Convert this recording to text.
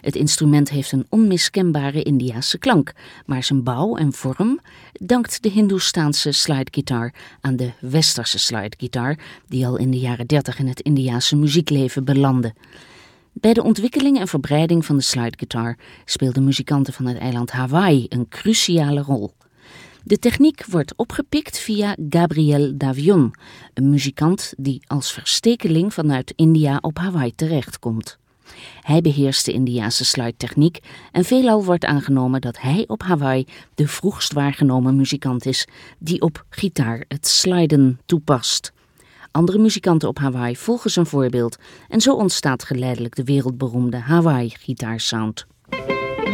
Het instrument heeft een onmiskenbare Indiase klank, maar zijn bouw en vorm dankt de Hindoestaanse slidegitaar aan de westerse slidegitaar, die al in de jaren 30 in het Indiase muziekleven belandde. Bij de ontwikkeling en verbreiding van de slidegitaar speelden muzikanten van het eiland Hawaii een cruciale rol. De techniek wordt opgepikt via Gabriel Davion, een muzikant die als verstekeling vanuit India op Hawaii terechtkomt. Hij beheerst de Indiase slide-techniek en veelal wordt aangenomen dat hij op Hawaii de vroegst waargenomen muzikant is die op gitaar het sliden toepast. Andere muzikanten op Hawaii volgen zijn voorbeeld en zo ontstaat geleidelijk de wereldberoemde Hawaii-gitaarsound.